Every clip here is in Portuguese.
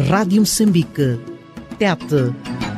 Rádio Moçambique. TET.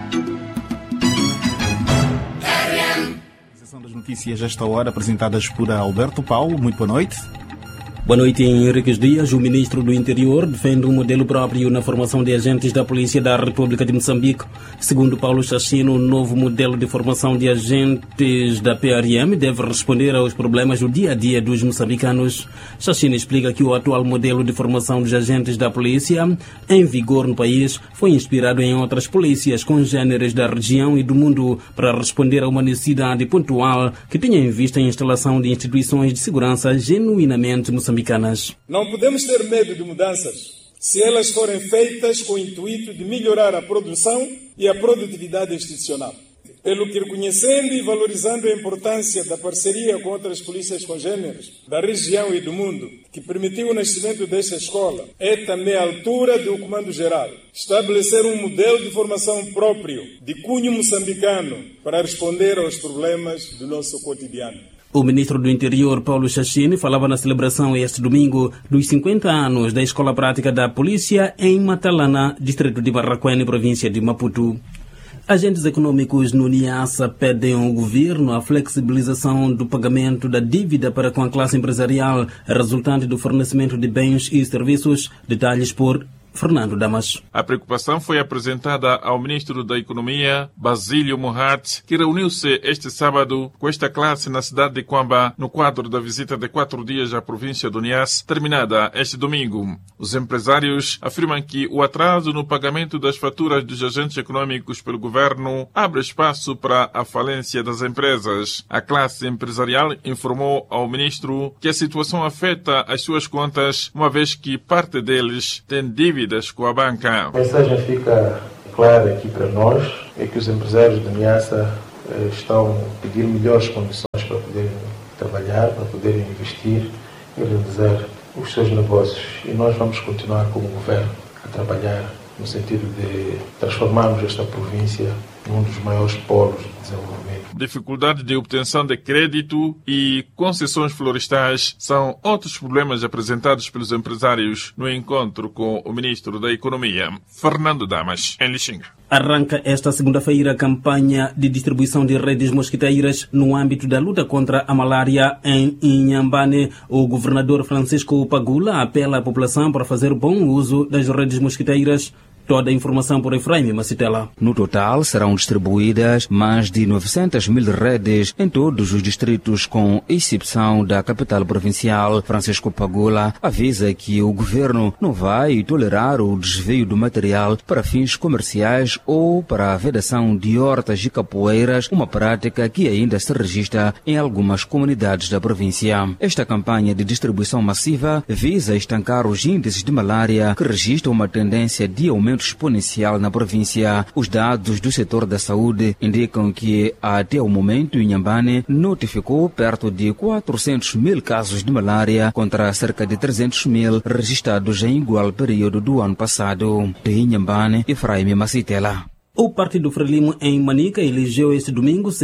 A das notícias esta hora apresentadas por Alberto Paulo. Muito boa noite. Boa noite, Henriques Dias. O ministro do Interior defende um modelo próprio na formação de agentes da Polícia da República de Moçambique. Segundo Paulo Chachino, o novo modelo de formação de agentes da PRM deve responder aos problemas do dia a dia dos moçambicanos. Chachino explica que o atual modelo de formação dos agentes da polícia, em vigor no país, foi inspirado em outras polícias congêneres da região e do mundo para responder a uma necessidade pontual que tinha em vista a instalação de instituições de segurança genuinamente moçambicanas. Não podemos ter medo de mudanças se elas forem feitas com o intuito de melhorar a produção e a produtividade institucional. Pelo que, reconhecendo e valorizando a importância da parceria com outras polícias congêneres da região e do mundo, que permitiu o nascimento desta escola, é também a altura do Comando-Geral estabelecer um modelo de formação próprio, de cunho moçambicano, para responder aos problemas do nosso cotidiano. O ministro do Interior, Paulo Chachino, falava na celebração este domingo dos 50 anos da Escola Prática da Polícia em Matalana, distrito de Barraquene, província de Maputo. Agentes econômicos no Niassa pedem ao governo a flexibilização do pagamento da dívida para com a classe empresarial, resultante do fornecimento de bens e serviços. Detalhes por Fernando Damas. A preocupação foi apresentada ao ministro da Economia, Basílio Mohat, que reuniu-se este sábado com esta classe na cidade de Quamba, no quadro da visita de 4 dias à província do Niassa, terminada este domingo. Os empresários afirmam que o atraso no pagamento das faturas dos agentes econômicos pelo governo abre espaço para a falência das empresas. A classe empresarial informou ao ministro que a situação afeta as suas contas, uma vez que parte deles tem dívidas com a banca. A mensagem fica clara aqui para nós, é que os empresários de Niassa estão a pedir melhores condições para poderem trabalhar, para poderem investir e realizar os seus negócios. E nós vamos continuar como governo a trabalhar no sentido de transformarmos esta província num dos maiores polos de desenvolvimento. Dificuldade de obtenção de crédito e concessões florestais são outros problemas apresentados pelos empresários no encontro com o ministro da Economia, Fernando Damas, em Lixinga. Arranca esta segunda-feira a campanha de distribuição de redes mosquiteiras no âmbito da luta contra a malária em Inhambane. O governador Francisco Pagula apela à população para fazer bom uso das redes mosquiteiras. Toda a informação por Efraim Macitela. No total, serão distribuídas mais de 900 mil redes em todos os distritos, com exceção da capital provincial. Francisco Pagula avisa que o governo não vai tolerar o desvio do material para fins comerciais ou para a vedação de hortas e capoeiras, uma prática que ainda se registra em algumas comunidades da província. Esta campanha de distribuição massiva visa estancar os índices de malária, que registram uma tendência de aumento exponencial na província. Os dados do setor da saúde indicam que até o momento Inhambane notificou perto de 400 mil casos de malária contra cerca de 300 mil registrados em igual período do ano passado. De Inhambane, Efraim Macitela. O Partido Frelimo em Manica elegeu este domingo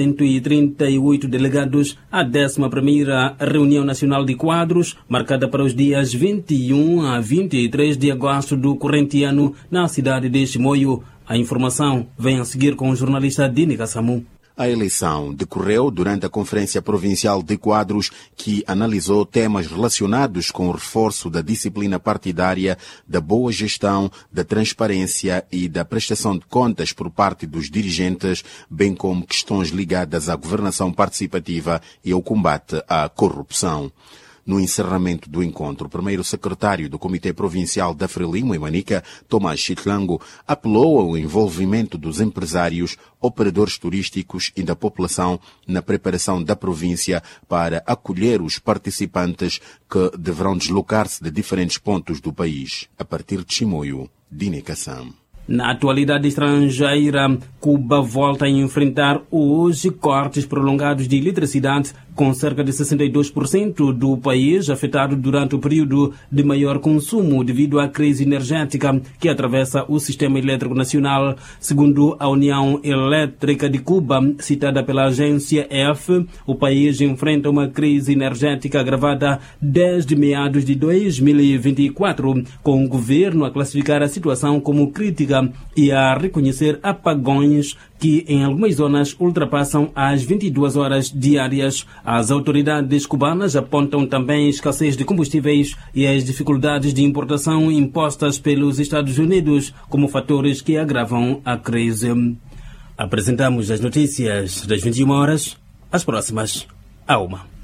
138 delegados à 11ª Reunião Nacional de Quadros, marcada para os dias 21 a 23 de agosto do corrente ano na cidade de Chimoio. A informação vem a seguir com o jornalista Dini Kassamu. A eleição decorreu durante a Conferência Provincial de Quadros, que analisou temas relacionados com o reforço da disciplina partidária, da boa gestão, da transparência e da prestação de contas por parte dos dirigentes, bem como questões ligadas à governação participativa e ao combate à corrupção. No encerramento do encontro, o primeiro secretário do Comitê Provincial da Frelimo, em Manica, Tomás Chitlango, apelou ao envolvimento dos empresários, operadores turísticos e da população na preparação da província para acolher os participantes que deverão deslocar-se de diferentes pontos do país. A partir de Chimoio, Dini Kassam. Na atualidade estrangeira, Cuba volta a enfrentar hoje cortes prolongados de eletricidade com cerca de 62% do país afetado durante o período de maior consumo devido à crise energética que atravessa o sistema elétrico nacional. Segundo a União Elétrica de Cuba, citada pela agência EF, o país enfrenta uma crise energética agravada desde meados de 2024, com o governo a classificar a situação como crítica e a reconhecer apagões que em algumas zonas ultrapassam as 22 horas diárias. As autoridades cubanas apontam também a escassez de combustíveis e as dificuldades de importação impostas pelos Estados Unidos como fatores que agravam a crise. Apresentamos as notícias das 21 horas, as próximas, à 1.